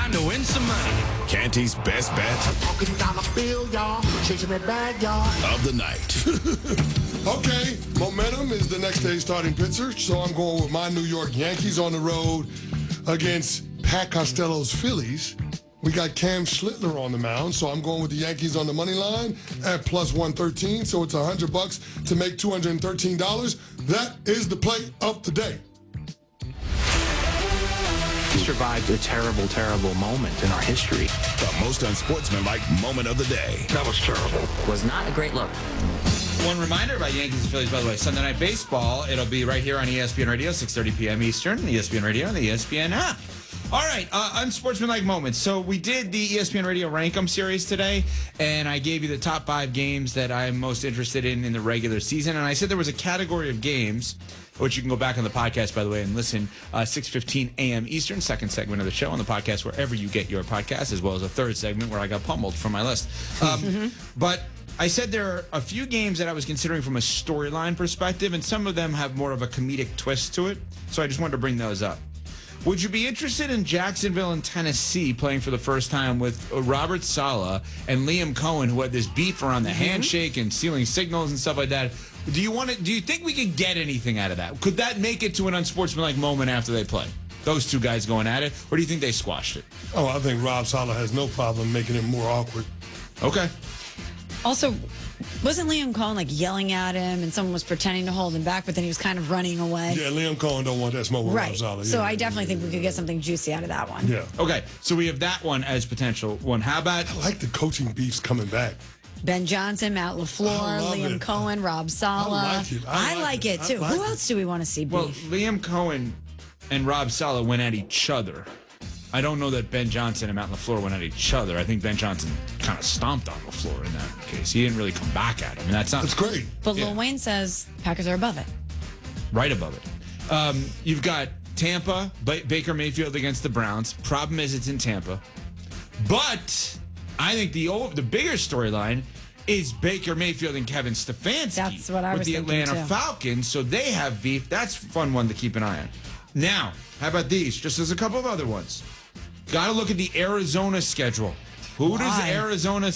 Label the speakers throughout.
Speaker 1: time to win some money.
Speaker 2: Canty's best bet
Speaker 3: Talking dollar bill, y'all. Chasing that bag, y'all.
Speaker 2: of the night.
Speaker 4: Okay, momentum is the next day's starting pitcher, so I'm going with my New York Yankees on the road against Pat Costello's Phillies. We got Cam Schlittler on the mound, so I'm going with the Yankees on the money line at plus 113, so it's $100 to make $213. That is the play of the day.
Speaker 5: We survived a terrible, terrible moment in our history.
Speaker 2: The most unsportsmanlike moment of the day.
Speaker 1: That was terrible.
Speaker 5: Was not a great look.
Speaker 6: One reminder about Yankees and Phillies, by the way, Sunday Night Baseball. It'll be right here on ESPN Radio, 6:30 p.m. Eastern, ESPN Radio, and the ESPN app. All right, unsportsmanlike moments. So we did the ESPN Radio Rank 'em series today, and I gave you the top 5 games that I'm most interested in the regular season. And I said there was a category of games, which you can go back on the podcast, by the way, and listen, 6:15 a.m. Eastern, second segment of the show on the podcast, wherever you get your podcast, as well as a third segment where I got pummeled from my list. But I said there are a few games that I was considering from a storyline perspective, and some of them have more of a comedic twist to it. So I just wanted to bring those up. Would you be interested in Jacksonville and Tennessee playing for the first time with Robert Saleh and Liam Cohen, who had this beef around the handshake and stealing signals and stuff like that? Do you think we could get anything out of that? Could that make it to an unsportsmanlike moment after they play? Those two guys going at it? Or do you think they squashed it?
Speaker 4: Oh, I think Rob Saleh has no problem making it more awkward.
Speaker 6: Okay.
Speaker 7: Also, wasn't Liam Cohen like yelling at him and someone was pretending to hold him back, but then he was kind of running away?
Speaker 4: Yeah, Liam Cohen don't want that smoke with Rob
Speaker 7: Right.
Speaker 4: Saleh.
Speaker 7: So
Speaker 4: Yeah,
Speaker 7: I definitely think we could get something juicy out of that one.
Speaker 4: Yeah.
Speaker 6: Okay, so we have that one as potential one. How about
Speaker 4: I like the coaching beefs coming back.
Speaker 7: Ben Johnson, Matt LaFleur,
Speaker 4: I love
Speaker 7: Liam
Speaker 4: it.
Speaker 7: Cohen, Rob Saleh.
Speaker 4: I like it.
Speaker 7: I like it too.
Speaker 4: I like
Speaker 7: Who
Speaker 4: it.
Speaker 7: else do we want to see beef?
Speaker 6: Well, Liam Cohen and Rob Saleh went at each other. I don't know that Ben Johnson and Matt LaFleur went at each other. I think Ben Johnson kind of stomped on LaFleur in that case. He didn't really come back at him. And that's
Speaker 4: That's great.
Speaker 7: But
Speaker 6: yeah.
Speaker 7: Lil Wayne says Packers are above it.
Speaker 6: right above it. You've got Tampa, Baker Mayfield against the Browns. Problem is it's in Tampa. But I think the bigger storyline is Baker Mayfield and Kevin Stefanski.
Speaker 7: That's what I
Speaker 6: with
Speaker 7: was
Speaker 6: the
Speaker 7: thinking,
Speaker 6: Atlanta
Speaker 7: too.
Speaker 6: Falcons. So they have beef. That's a fun one to keep an eye on. Now, how about these? Just as a couple of other ones. Got to look at the Arizona schedule. Who does
Speaker 7: Why?
Speaker 6: Arizona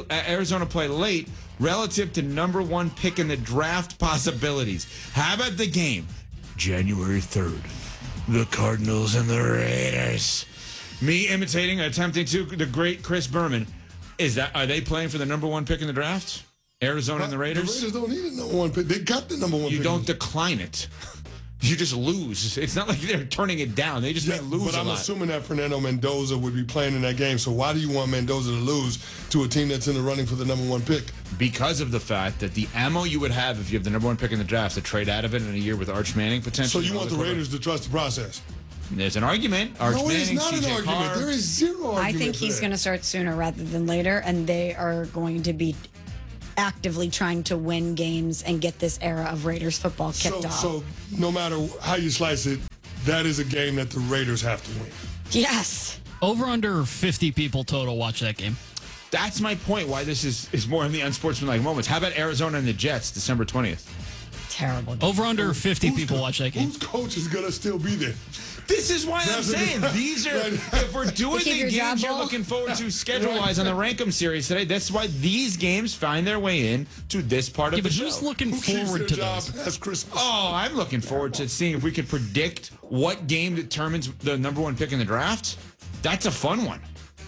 Speaker 6: play late relative to number 1 pick in the draft possibilities? How about the game? January 3rd. The Cardinals and the Raiders. Me attempting to the great Chris Berman. Are they playing for the number 1 pick in the draft? Arizona and the Raiders?
Speaker 4: The Raiders don't need a number 1 pick. They got the number 1
Speaker 6: You
Speaker 4: pick.
Speaker 6: don't decline it. You just lose. It's not like they're turning it down. They just may lose
Speaker 4: but
Speaker 6: a
Speaker 4: I'm
Speaker 6: lot.
Speaker 4: assuming that Fernando Mendoza would be playing in that game. So why do you want Mendoza to lose to a team that's in the running for the number 1 pick?
Speaker 6: Because of the fact that the ammo you would have if you have the number 1 pick in the draft to trade out of it in a year with Arch Manning
Speaker 4: So
Speaker 6: potentially.
Speaker 4: you want the Raiders to trust the process?
Speaker 6: There's an argument. Arch
Speaker 4: No, it's
Speaker 6: Manning,
Speaker 4: not an
Speaker 6: CJ
Speaker 4: argument.
Speaker 6: Carr.
Speaker 4: There is zero argument.
Speaker 7: I think
Speaker 4: for
Speaker 7: he's
Speaker 4: that.
Speaker 7: going to start sooner rather than later, and they are going to be actively trying to win games and get this era of Raiders football kicked off.
Speaker 4: So no matter how you slice it, that is a game that the Raiders have to win.
Speaker 7: Yes.
Speaker 8: Over under 50 people total watch that game.
Speaker 6: That's my point. Why this is more in the unsportsmanlike moments. How about Arizona and the Jets, December 20th?
Speaker 7: Terrible.
Speaker 8: Over under 50 people watch that game.
Speaker 4: Whose coach is going to still be there?
Speaker 6: This is why I'm saying these are, if we're doing
Speaker 7: keep
Speaker 6: the
Speaker 7: your job
Speaker 6: games you're
Speaker 7: well.
Speaker 6: looking forward to schedule-wise on the Rankum series today, that's why these games find their way in to this part
Speaker 8: Yeah,
Speaker 6: of the
Speaker 8: but
Speaker 6: show.
Speaker 8: who's looking
Speaker 4: Who keeps
Speaker 8: forward
Speaker 4: their
Speaker 8: to
Speaker 4: job
Speaker 8: this?
Speaker 4: past Christmas?
Speaker 6: Oh, I'm looking forward to seeing if we could predict what game determines the number 1 pick in the draft. That's a fun one.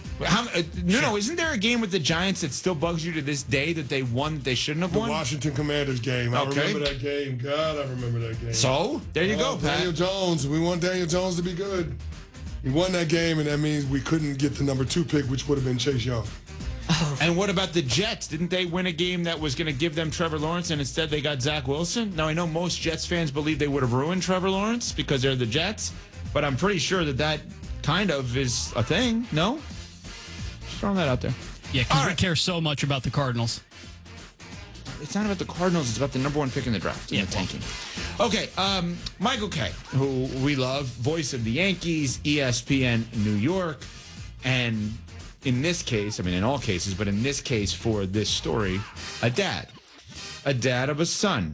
Speaker 6: No, isn't there a game with the Giants that still bugs you to this day that they won that they shouldn't have
Speaker 4: The
Speaker 6: won?
Speaker 4: Washington Commanders game. I
Speaker 6: Okay.
Speaker 4: remember that game. God, I remember that game.
Speaker 6: So, there you go, Pat.
Speaker 4: Daniel Jones. We want Daniel Jones to be good. He won that game, and that means we couldn't get the number 2 pick, which would have been Chase Young.
Speaker 6: And what about the Jets? Didn't they win a game that was going to give them Trevor Lawrence, and instead they got Zach Wilson? Now, I know most Jets fans believe they would have ruined Trevor Lawrence because they're the Jets, but I'm pretty sure that kind of is a thing. No? Just throwing that out there.
Speaker 8: Yeah, because
Speaker 6: All
Speaker 8: we
Speaker 6: right.
Speaker 8: care so much about the Cardinals.
Speaker 6: It's not about the Cardinals. It's about the number 1 pick in the draft. Yeah, tanking. Okay, Michael Kay, who we love, voice of the Yankees, ESPN New York, and in this case, I mean in all cases, but in this case for this story, a dad of a son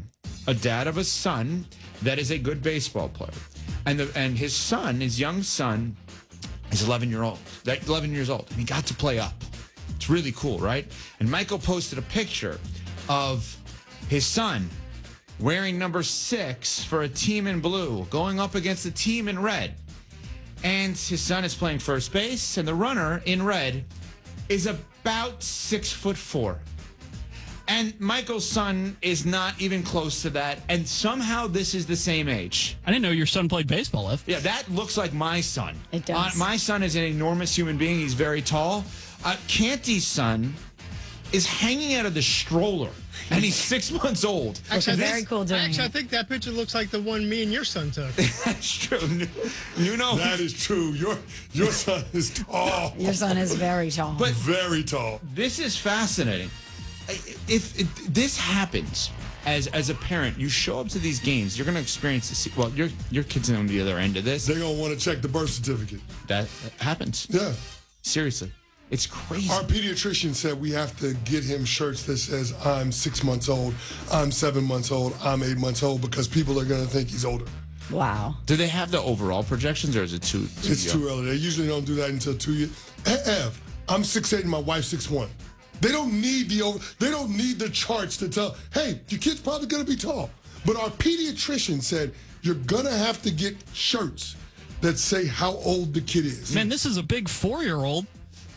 Speaker 6: that is a good baseball player, and his young son, He's 11 years old, and he got to play up. It's really cool, right? And Michael posted a picture of his son wearing number 6 for a team in blue, going up against a team in red. And his son is playing first base, and the runner in red is about 6'4". And Michael's son is not even close to that, and somehow this is the same age.
Speaker 8: I didn't know your son played baseball, Ev.
Speaker 6: Yeah, that looks like my son.
Speaker 7: It does.
Speaker 6: My son is an enormous human being. He's very tall. Canty's son is hanging out of the stroller, and he's 6 months old.
Speaker 7: Actually, very cool doing
Speaker 1: Actually, I
Speaker 7: it.
Speaker 1: think that picture looks like the one me and your son took.
Speaker 6: That's true. You know,
Speaker 4: That is true. Your son is tall.
Speaker 7: Your son is very tall.
Speaker 6: But
Speaker 4: Very tall.
Speaker 6: this is fascinating. If this happens as a parent, you show up to these games, you're going to experience this. Well, your kid's on the other end of this.
Speaker 4: They're going to want to check the birth certificate.
Speaker 6: That happens.
Speaker 4: Yeah.
Speaker 6: Seriously. It's crazy.
Speaker 4: Our pediatrician said we have to get him shirts that says, I'm 6 months old, I'm 7 months old, I'm 8 months old, because people are going to think he's older.
Speaker 7: Wow.
Speaker 6: Do they have the overall projections, or is it too
Speaker 4: It's too early. They usually don't do that until 2 years. Ev, I'm 6'8" and my wife's 6'1". They don't need the charts to tell, hey, your kid's probably going to be tall. But our pediatrician said you're going to have to get shirts that say how old the kid is.
Speaker 8: Man, this is a big 4-year-old.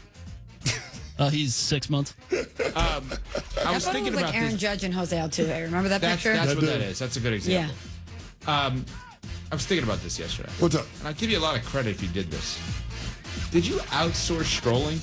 Speaker 8: He's 6 months.
Speaker 6: I was
Speaker 7: That
Speaker 6: thinking
Speaker 7: looked
Speaker 6: about
Speaker 7: like Aaron
Speaker 6: this.
Speaker 7: Judge and Jose Altuve. Remember that
Speaker 6: That's
Speaker 7: picture?
Speaker 6: what
Speaker 4: That
Speaker 6: that
Speaker 4: did.
Speaker 6: is. That's a good example. I was thinking about this yesterday.
Speaker 4: What's up?
Speaker 6: And I'll give you a lot of credit if you did this. Did you outsource scrolling?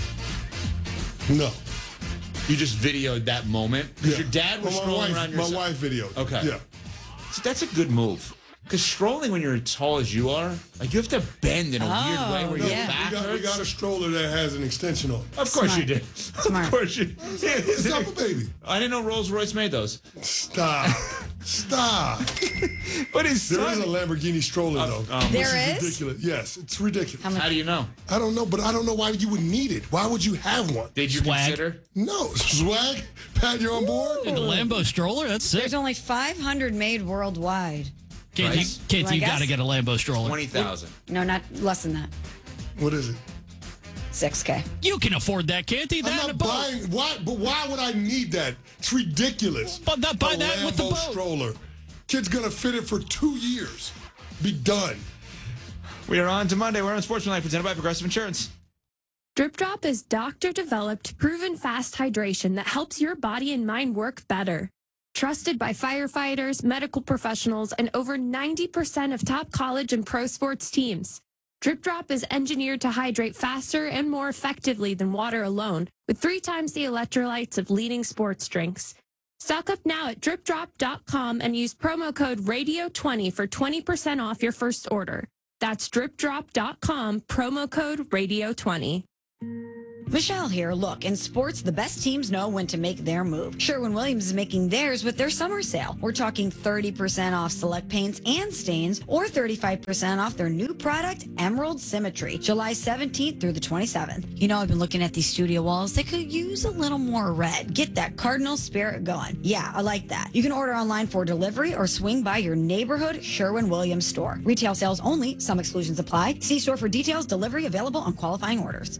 Speaker 4: No.
Speaker 6: You just videoed that moment? Because your dad was
Speaker 4: Well,
Speaker 6: scrolling around your
Speaker 4: my
Speaker 6: son.
Speaker 4: wife videoed.
Speaker 6: Okay.
Speaker 4: Yeah.
Speaker 6: See, that's a good move. Because scrolling when you're as tall as you are, like you have to bend in a weird way where
Speaker 7: No,
Speaker 6: your
Speaker 7: yeah.
Speaker 6: back
Speaker 4: We
Speaker 6: hurts.
Speaker 4: got a stroller that has an extension on it.
Speaker 6: Of course you
Speaker 7: Smart.
Speaker 6: did.
Speaker 7: Smart.
Speaker 6: Of course you
Speaker 4: It's not a baby.
Speaker 6: I didn't know Rolls Royce made those.
Speaker 4: Stop. Stop.
Speaker 6: But his
Speaker 4: There is
Speaker 6: son.
Speaker 4: a Lamborghini stroller, though.
Speaker 7: There
Speaker 4: This
Speaker 7: is?
Speaker 4: ridiculous. Yes, it's ridiculous.
Speaker 6: How do you know?
Speaker 4: I don't know, but I don't know why you would need it. Why would you have one?
Speaker 6: Did you
Speaker 8: Swag.
Speaker 6: consider?
Speaker 4: No. Swag? Pat, you're on board?
Speaker 8: And the Lambo stroller? That's sick.
Speaker 7: There's only 500 made worldwide.
Speaker 8: Katie,
Speaker 6: Price?
Speaker 8: Katie,
Speaker 7: I
Speaker 8: you
Speaker 7: guess?
Speaker 8: got to get a Lambo stroller.
Speaker 6: 20,000.
Speaker 7: No, not less than that.
Speaker 4: What is it?
Speaker 7: 6K.
Speaker 8: You can afford that, can't you? That
Speaker 4: I'm
Speaker 8: and a
Speaker 4: not
Speaker 8: boat.
Speaker 4: buying. Why? But why would I need that? It's ridiculous.
Speaker 8: But not buy
Speaker 4: A
Speaker 8: that with the
Speaker 4: Lambo
Speaker 8: boat.
Speaker 4: stroller. Kid's gonna fit it for 2 years. Be done.
Speaker 6: We are on to Monday. We're on Sportsmanlike, presented by Progressive Insurance.
Speaker 9: Drip Drop is doctor-developed, proven fast hydration that helps your body and mind work better. Trusted by firefighters, medical professionals, and over 90% of top college and pro sports teams. Drip Drop is engineered to hydrate faster and more effectively than water alone, with 3 times the electrolytes of leading sports drinks. Stock up now at dripdrop.com and use promo code RADIO20 for 20% off your first order. That's dripdrop.com, promo code RADIO20.
Speaker 7: Michelle here. Look, in sports, the best teams know when to make their move. Sherwin-Williams is making theirs with their summer sale. We're talking 30% off select paints and stains, or 35% off their new product, Emerald Symmetry, July 17th through the 27th. You know, I've been looking at these studio walls. They could use a little more red. Get that Cardinal spirit going. Yeah, I like that. You can order online for delivery or swing by your neighborhood Sherwin-Williams store. Retail sales only. Some exclusions apply. See store for details. Delivery available on qualifying orders.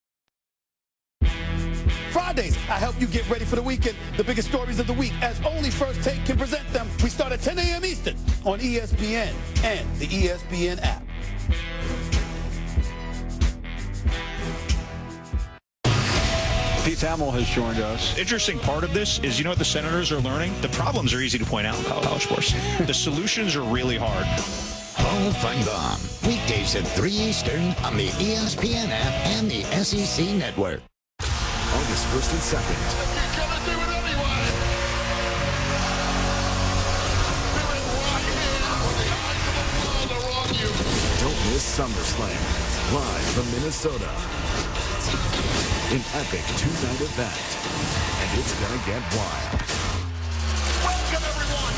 Speaker 10: Fridays, I help you get ready for the weekend. The biggest stories of the week, as only First Take can present them. We start at 10 a.m. Eastern on ESPN and the ESPN app.
Speaker 11: Pete Thamel has joined us.
Speaker 12: Interesting part of this is, you know what the Senators are learning? The problems are easy to point out in college sports. The solutions are really hard.
Speaker 3: Hall of Fun weekdays at 3 Eastern on the ESPN app and the SEC network.
Speaker 2: August 1st and 2nd. Don't miss SummerSlam, live from Minnesota. An epic 2-night event, and it's gonna get wild.
Speaker 10: Welcome, everyone,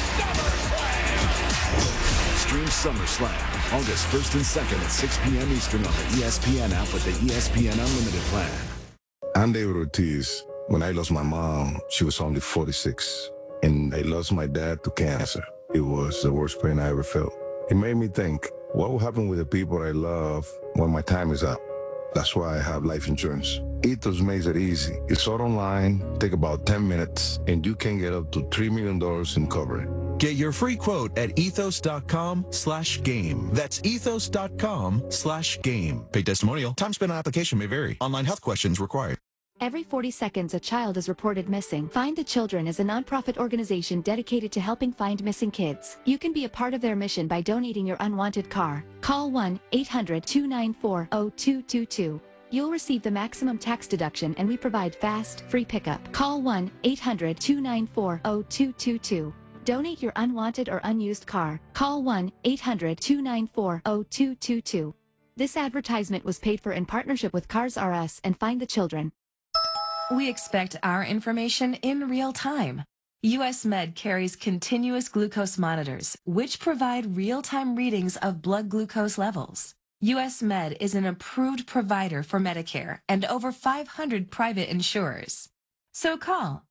Speaker 10: to
Speaker 2: Stream SummerSlam, August 1st and 2nd at 6 p.m. Eastern on the ESPN app with the ESPN Unlimited plan.
Speaker 13: I'm David Ortiz. When I lost my mom, she was only 46. And I lost my dad to cancer. It was the worst pain I ever felt. It made me think, What will happen with the people I love when my time is up? That's why I have life insurance. Ethos makes it easy. It's all online, take about 10 minutes, and you can get up to $3 million in coverage.
Speaker 14: Get your free quote at ethos.com/game. That's ethos.com/game. Paid testimonial. Time spent on application may vary. Online health questions required.
Speaker 15: Every 40 seconds, a child is reported missing. Find the Children is a nonprofit organization dedicated to helping find missing kids. You can be a part of their mission by donating your unwanted car. Call 1-800-294-0222. You'll receive the maximum tax deduction, and we provide fast, free pickup. Call 1-800-294-0222. Donate your unwanted or unused car. Call 1-800-294-0222. This advertisement was paid for in partnership with Cars R Us and Find the Children.
Speaker 16: We expect our information in real time. US Med carries continuous glucose monitors, which provide real-time readings of blood glucose levels. US Med is an approved provider for Medicare and over 500 private insurers. So call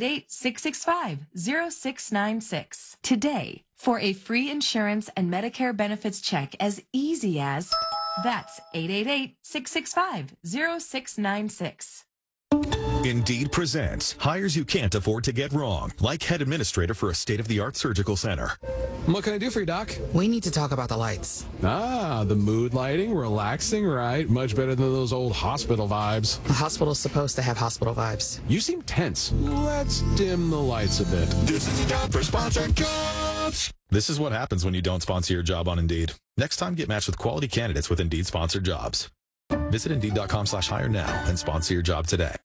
Speaker 16: 888-665-0696 today for a free insurance and Medicare benefits check as easy as, that's 888-665-0696.
Speaker 17: Indeed presents hires you can't afford to get wrong, like head administrator for a state-of-the-art surgical center.
Speaker 18: What can I do for you, Doc?
Speaker 19: We need to talk about the lights.
Speaker 18: Ah, the mood lighting, relaxing, right? Much better than those old hospital vibes.
Speaker 19: The hospital's supposed to have hospital vibes.
Speaker 18: You seem tense. Let's dim the lights a bit.
Speaker 17: This is time for sponsored jobs. This is what happens when you don't sponsor your job on Indeed. Next time, get matched with quality candidates with Indeed sponsored jobs. Visit Indeed.com/hire now and sponsor your job today.